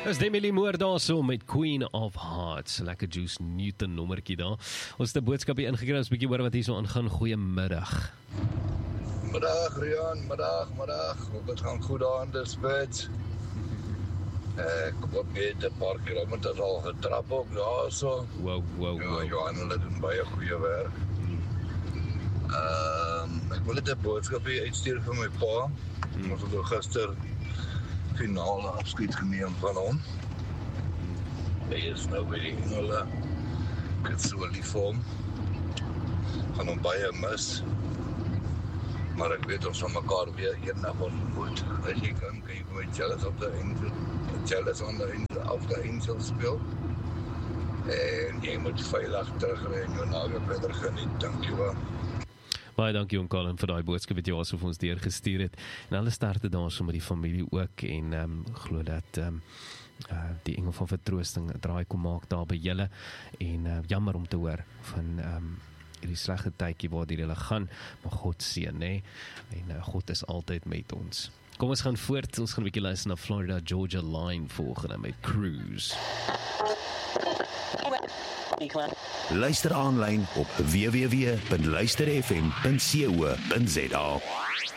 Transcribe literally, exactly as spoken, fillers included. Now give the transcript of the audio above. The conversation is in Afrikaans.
Is Demi Lee Moore daar so met Queen of Hearts, lekker Juice Newton nommerkie daar. Ons het 'n boodskap hier ingekry, ons bietjie hoor wat hier so aangaan. Goeiemiddag. Middag Rian, middag, middag. Hoop het gaan goed daar in die spits. Ek hoop net 'n paar kilometers al getrap ook daar so. Wow, wow, Ja, wow. Johan, hulle doen baie goeie werk. Ehm, ek wil net 'n boodskap hier uitstuur vir my pa. Hmm. Ons het gister finale afskeid geneem van hom. Hy is nou by die engele. Ek het so lief vir hom. Gaan hom baie mis. Maar ek weet ons sal mekaar weer eendag ontmoet. As jy kan, kan jy met Jealous of the Angel, Jealous on the Angel, of the Angel speel. En jy moet veilig terugry en jou nawe verder geniet. Dankjewel. Baie dankie oom Colin vir daai boodskap wat jy also vir ons deurgestuur het. En hulle starte daar so met die familie ook en ehm um, glo dat ehm um, uh, die engel van vertroosting 'n draai kom maak daar by julle en uh, jammer om te hoor van ehm um, hierdie slegte tydjie waardeur hulle gaan, maar God seën, nê? En uh, God is altyd met ons. Kom ons gaan voort, ons gaan 'n bietjie luister na Florida Georgia Line volgende met Cruise. Luister aanlyn op w w w punt luister f m punt co punt z a.